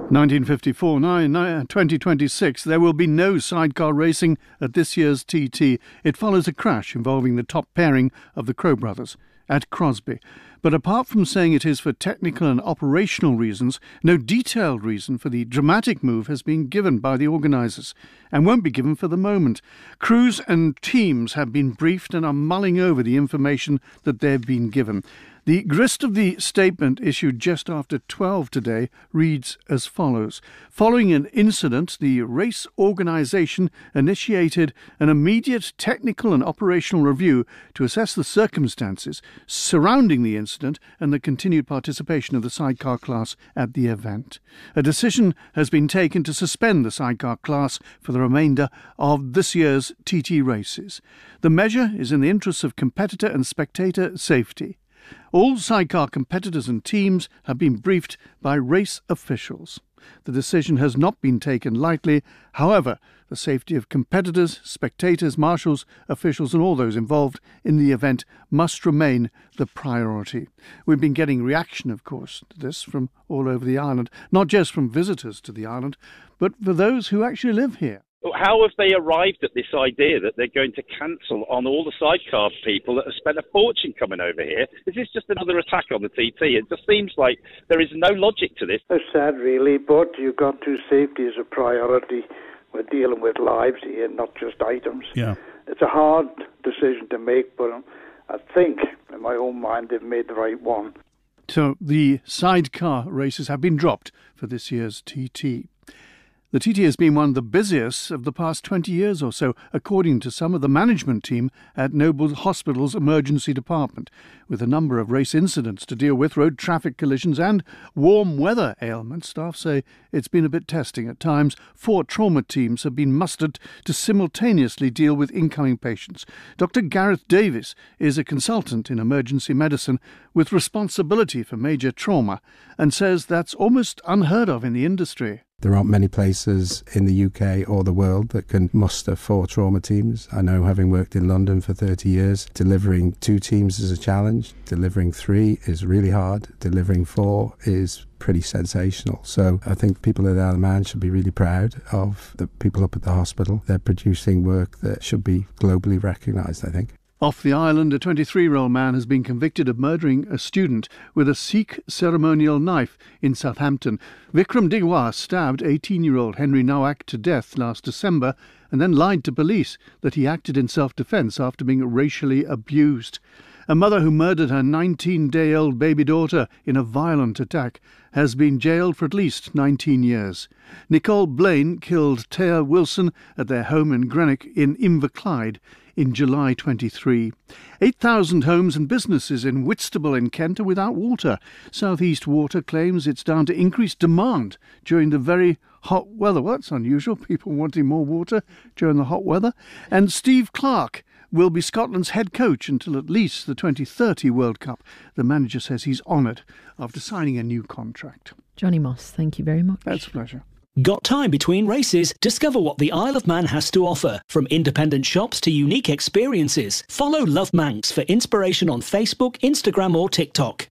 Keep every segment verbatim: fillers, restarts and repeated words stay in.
nineteen fifty-four, twenty twenty-six, there will be no sidecar racing at this year's T T. It follows a crash involving the top pairing of the Crow brothers at Crosby. But apart from saying it is for technical and operational reasons, no detailed reason for the dramatic move has been given by the organisers and won't be given for the moment. Crews and teams have been briefed and are mulling over the information that they've been given. The grist of the statement issued just after twelve today reads as follows. Following an incident, the race organisation initiated an immediate technical and operational review to assess the circumstances surrounding the incident and the continued participation of the sidecar class at the event. A decision has been taken to suspend the sidecar class for the remainder of this year's T T races. The measure is in the interests of competitor and spectator safety. All sidecar competitors and teams have been briefed by race officials. The decision has not been taken lightly. However, the safety of competitors, spectators, marshals, officials and all those involved in the event must remain the priority. We've been getting reaction, of course, to this from all over the island, not just from visitors to the island, but for those who actually live here. How have they arrived at this idea that they're going to cancel on all the sidecar people that have spent a fortune coming over here? Is this just another attack on the T T? It just seems like there is no logic to this. It's sad, really, but you've got to safety as a priority. We're dealing with lives here, not just items. Yeah. It's a hard decision to make, but I think, in my own mind, they've made the right one. So the sidecar races have been dropped for this year's T T. The T T has been one of the busiest of the past twenty years or so, according to some of the management team at Noble Hospital's emergency department. With a number of race incidents to deal with, road traffic collisions and warm weather ailments, staff say it's been a bit testing at times. Four trauma teams have been mustered to simultaneously deal with incoming patients. Doctor Gareth Davis is a consultant in emergency medicine with responsibility for major trauma and says that's almost unheard of in the industry. There aren't many places in the U K or the world that can muster four trauma teams. I know, having worked in London for thirty years, delivering two teams is a challenge. Delivering three is really hard. Delivering four is pretty sensational. So I think people at the Isle of Man should be really proud of the people up at the hospital. They're producing work that should be globally recognised, I think. Off the island, a twenty-three-year-old man has been convicted of murdering a student with a Sikh ceremonial knife in Southampton. Vikram Digwa stabbed eighteen-year-old Henry Nawak to death last December and then lied to police that he acted in self-defence after being racially abused. A mother who murdered her nineteen-day-old baby daughter in a violent attack has been jailed for at least nineteen years. Nicole Blaine killed Taya Wilson at their home in Greenock in Inverclyde in July twenty-three. eight thousand homes and businesses in Whitstable in Kent are without water. South East Water claims it's down to increased demand during the very hot weather. Well, that's unusual, people wanting more water during the hot weather. And Steve Clarke will be Scotland's head coach until at least the twenty thirty World Cup. The manager says he's honoured after signing a new contract. Johnny Moss, thank you very much. That's a pleasure. Got time between races? Discover what the Isle of Man has to offer. From independent shops to unique experiences. Follow Love Manx for inspiration on Facebook, Instagram or TikTok.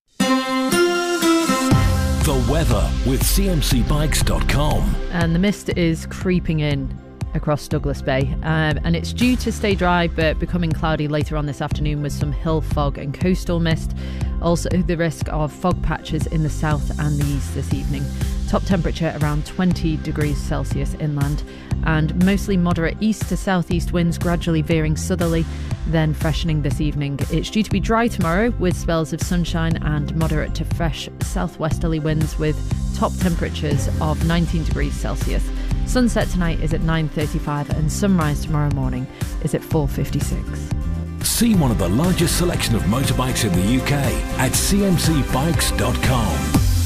The weather with C M C bikes dot com. And the mist is creeping in across Douglas Bay, um, and it's due to stay dry but becoming cloudy later on this afternoon with some hill fog and coastal mist. Also the risk of fog patches in the south and the east this evening. Top temperature around twenty degrees Celsius inland, and mostly moderate east to southeast winds gradually veering southerly, then freshening this evening. It's due to be dry tomorrow with spells of sunshine and moderate to fresh southwesterly winds with top temperatures of nineteen degrees Celsius. Sunset tonight is at nine thirty-five and sunrise tomorrow morning is at four fifty-six. See one of the largest selection of motorbikes in the U K at C M C bikes dot com.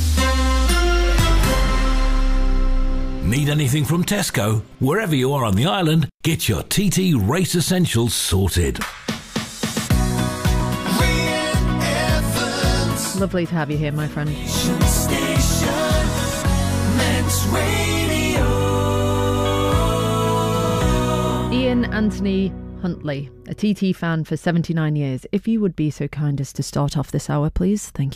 Need anything from Tesco? Wherever you are on the island, get your T T Race Essentials sorted. Lovely to have you here, my friend. Ian Anthony Huntley, a T T fan for seventy-nine years. If you would be so kind as to start off this hour, please. Thank you.